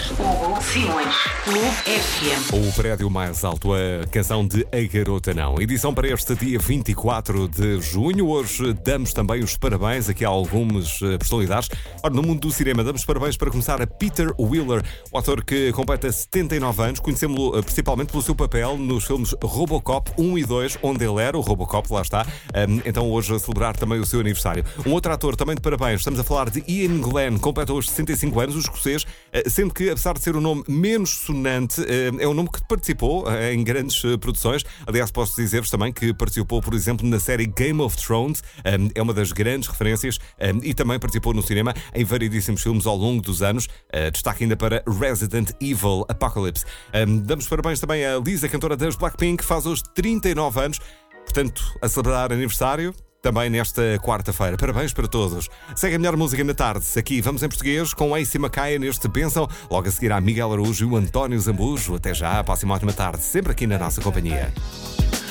Hugo Simões, Clube FM. O prédio mais alto, a canção de A Garota Não. Edição para este dia 24 de junho. Hoje damos também os parabéns aqui a algumas personalidades. Ora, no mundo do cinema, damos parabéns para começar a Peter Weller, o ator que completa 79 anos. Conhecemos-lo principalmente pelo seu papel nos filmes Robocop 1 e 2, onde ele era o Robocop, lá está. Então hoje a celebrar também o seu aniversário. Um outro ator também de parabéns, estamos a falar de Ian Glenn, completa hoje 65 anos, o escocês, sendo que, apesar de ser o nome menos sonante, é um nome que participou em grandes produções. Aliás, posso dizer-vos também que participou, por exemplo, na série Game of Thrones, é uma das grandes referências, e também participou no cinema em variedíssimos filmes ao longo dos anos. Destaque ainda para Resident Evil Apocalypse. Damos parabéns também a Lisa, cantora das Blackpink, que faz hoje 39 anos, portanto, a celebrar aniversário também nesta quarta-feira. Parabéns para todos. Segue a melhor música na tarde. Aqui vamos em português com AC Macaia neste Bênção. Logo a seguir a Miguel Araújo e o António Zambujo. Até já, passe uma ótima tarde, sempre aqui na nossa companhia.